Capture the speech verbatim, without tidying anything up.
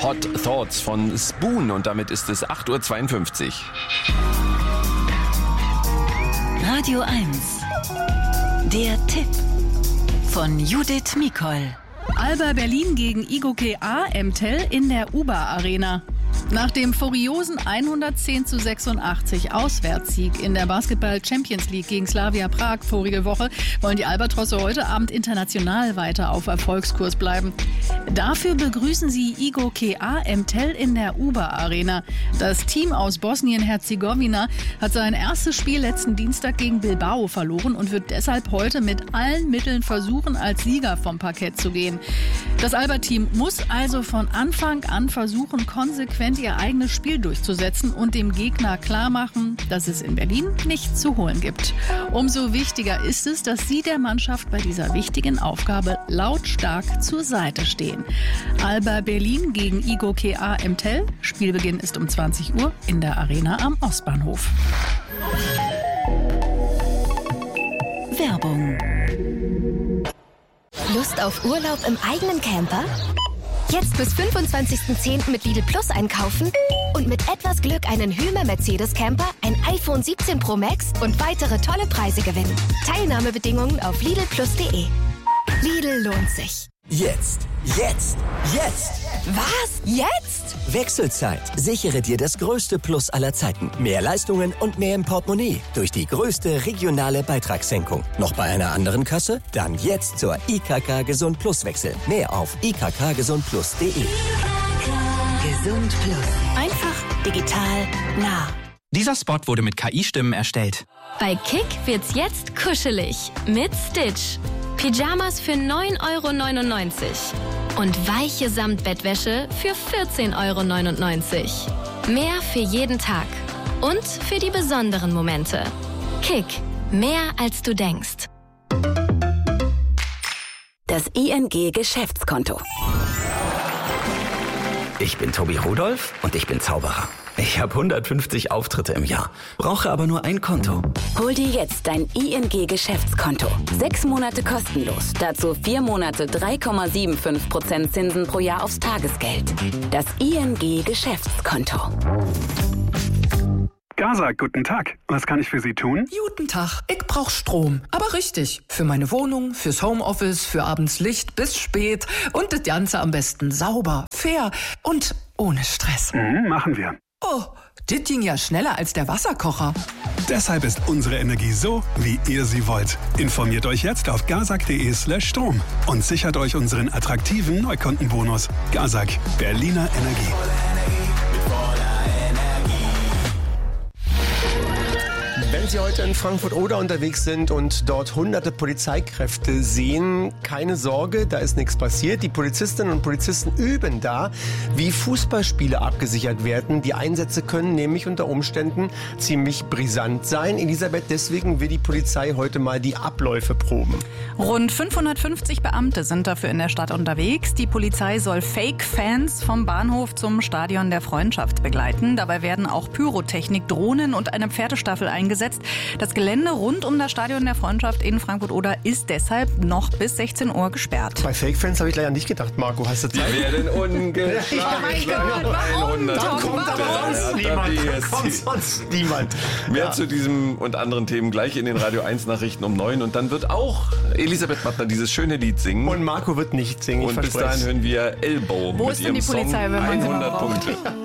Hot Thoughts von Spoon und damit ist es acht Uhr zweiundfünfzig. Radio eins. Der Tipp von Judith Mikol. Alba Berlin gegen I G O K A Emtel in der U B A Arena. Nach dem furiosen hundertzehn zu sechsundachtzig Auswärtssieg in der Basketball Champions League gegen Slavia Prag vorige Woche wollen die Albatrosse heute Abend international weiter auf Erfolgskurs bleiben. Dafür begrüßen sie I G O K A Emtel in der U B A Arena. Das Team aus Bosnien-Herzegowina hat sein erstes Spiel letzten Dienstag gegen Bilbao verloren und wird deshalb heute mit allen Mitteln versuchen, als Sieger vom Parkett zu gehen. Das Alba-Team muss also von Anfang an versuchen, konsequent ihr eigenes Spiel durchzusetzen und dem Gegner klarmachen, dass es in Berlin nichts zu holen gibt. Umso wichtiger ist es, dass sie der Mannschaft bei dieser wichtigen Aufgabe lautstark zur Seite stehen. Alba Berlin gegen I G O K A Emtel. Spielbeginn ist um zwanzig Uhr in der Arena am Ostbahnhof. Werbung. Lust auf Urlaub im eigenen Camper? Jetzt bis fünfundzwanzigsten zehnten mit Lidl Plus einkaufen und mit etwas Glück einen Hymer Mercedes Camper, ein iPhone siebzehn Pro Max und weitere tolle Preise gewinnen. Teilnahmebedingungen auf lidl plus punkt de. Lidl lohnt sich. Jetzt, jetzt, jetzt! Was? Jetzt? Wechselzeit. Sichere dir das größte Plus aller Zeiten. Mehr Leistungen und mehr im Portemonnaie. Durch die größte regionale Beitragssenkung. Noch bei einer anderen Kasse? Dann jetzt zur I K K Gesund Plus wechseln. Mehr auf i k k gesund plus punkt de. Gesund Plus. Einfach, digital, nah. Dieser Spot wurde mit K I-Stimmen erstellt. Bei Kick wird's jetzt kuschelig mit Stitch. Pyjamas für neun Euro neunundneunzig und weiche Samtbettwäsche für vierzehn Euro neunundneunzig. Mehr für jeden Tag und für die besonderen Momente. Kick, mehr als du denkst. Das I N G-Geschäftskonto. Ich bin Tobi Rudolph und ich bin Zauberer. Ich habe hundertfünfzig Auftritte im Jahr, brauche aber nur ein Konto. Hol dir jetzt dein I N G-Geschäftskonto. Sechs Monate kostenlos. Dazu vier Monate drei Komma fünfundsiebzig Prozent Zinsen pro Jahr aufs Tagesgeld. Das I N G-Geschäftskonto. Gaza, guten Tag. Was kann ich für Sie tun? Guten Tag. Ich brauch Strom. Aber richtig. Für meine Wohnung, fürs Homeoffice, für abends Licht bis spät. Und das Ganze am besten sauber, fair und ohne Stress. Mhm, machen wir. Oh, das ging ja schneller als der Wasserkocher. Deshalb ist unsere Energie so, wie ihr sie wollt. Informiert euch jetzt auf gazak punkt de slash Strom und sichert euch unseren attraktiven Neukundenbonus. Gazak, Berliner Energie. Wenn Sie heute in Frankfurt-Oder unterwegs sind und dort hunderte Polizeikräfte sehen, keine Sorge, da ist nichts passiert. Die Polizistinnen und Polizisten üben da, wie Fußballspiele abgesichert werden. Die Einsätze können nämlich unter Umständen ziemlich brisant sein. Elisabeth, deswegen will die Polizei heute mal die Abläufe proben. Rund fünfhundertfünfzig Beamte sind dafür in der Stadt unterwegs. Die Polizei soll Fake-Fans vom Bahnhof zum Stadion der Freundschaft begleiten. Dabei werden auch Pyrotechnik, Drohnen und eine Pferdestaffel eingesetzt. Das Gelände rund um das Stadion der Freundschaft in Frankfurt-Oder ist deshalb noch bis sechzehn Uhr gesperrt. Bei Fake-Fans habe ich leider nicht gedacht, Marco. Hast du Zeit? Die werden ungeschlagen. Da kommt aber sonst niemand. Da kommt sonst niemand. Mehr Ja. zu diesem und anderen Themen gleich in den Radio eins Nachrichten um neun. Und dann wird auch Elisabeth Mattner dieses schöne Lied singen. Und Marco wird nicht singen. Und bis dahin hören wir Elbow Wo mit ist denn ihrem die Polizei, Song wenn man sie mal hundert braucht? Punkte.